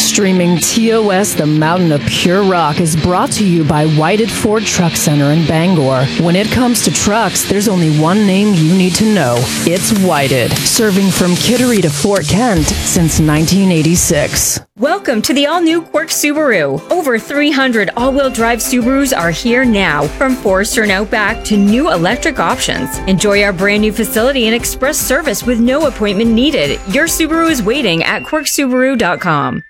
Streaming TOS, the Mountain of Pure Rock, is brought to you by Whited Ford Truck Center in Bangor. When it comes to trucks, there's only one name you need to know. It's Whited, serving from Kittery to Fort Kent since 1986. Welcome to the all-new Quirk Subaru. Over 300 all-wheel drive Subarus are here now, from Forester and Outback to new electric options. Enjoy our brand new facility and express service with no appointment needed. Your Subaru is waiting at quirksubaru.com.